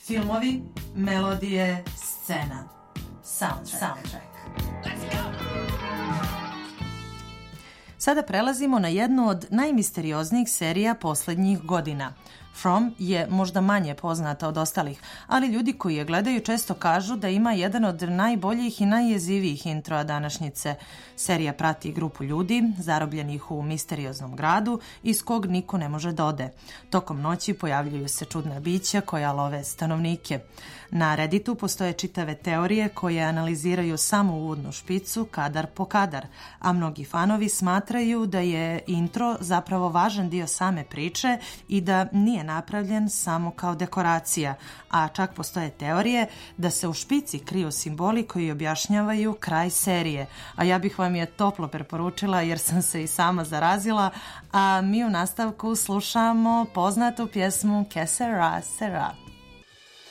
Filmovi, melodije, scena. Soundtrack. Sada prelazimo na jednu od najmisterioznijih serija posljednjih godina. From je možda manje poznata od ostalih, ali ljudi koji je gledaju često kažu da ima jedan od najboljih i najjezivijih introa današnjice. Serija prati grupu ljudi, zarobljenih u misterioznom gradu, iz kog niko ne može da ode. Tokom noći pojavljuju se čudna bića koja love stanovnike. Na Redditu postoje čitave teorije koje analiziraju samo uvodnu špicu kadar po kadar, a mnogi fanovi smatraju da je intro zapravo važan dio same priče i da nije napravljen samo kao dekoracija, a čak postoje teorije da se u špici kriju simboli koji objašnjavaju kraj serije, a ja bih vam je toplo preporučila jer sam se i sama zarazila, a mi u nastavku slušamo poznatu pjesmu Que sera, sera.